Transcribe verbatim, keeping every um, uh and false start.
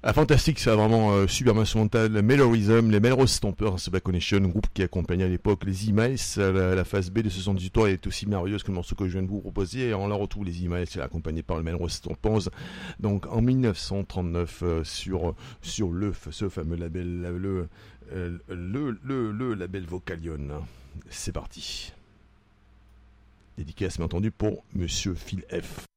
Ah, fantastique, ça, vraiment euh, super instrumental. Mellorism, les Melrose Stompers, c'est Black Connection, groupe qui accompagnait à l'époque les E-Miles. La, la phase B de soixante-dix-huit tours est aussi merveilleuse que le morceau que je viens de vous proposer. Et on la retrouve, les E-Miles, accompagné par le Melrose Stompers. Donc en mille neuf cent trente-neuf, euh, sur, sur le, ce fameux label, le, le, le, le, le label Vocalion. C'est parti. Dédicace, bien entendu, pour Monsieur Phil F.